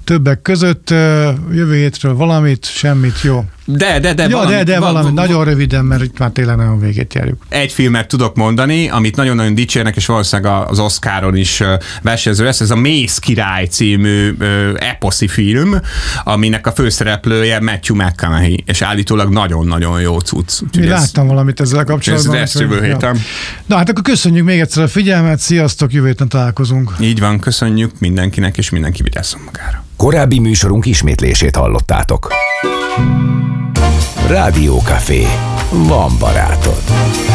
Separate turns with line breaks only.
többek között. Jövő hétről valamit, semmit, jó.
De
valami nagyon röviden, mert itt már tényleg nagyon végét járjuk.
Egy filmet tudok mondani, amit nagyon-nagyon dicsérnek, és valószínűleg az Oscaron is versenyző lesz, ez a Mész király című eposzi film, aminek a főszereplője Matthew McConaughey, és állítólag nagyon-nagyon jó cucc.
Én láttam valamit ezzel kapcsolatban.
Ez jövő héten.
Ja. Na hát akkor köszönjük még egyszer a figyelmet, sziasztok, jövő héten találkozunk.
Így van, köszönjük mindenkinek, és mindenki vigyázzon magára.
Korábbi műsorunk ismétlését hallottátok. Rádió Café. Van barátod.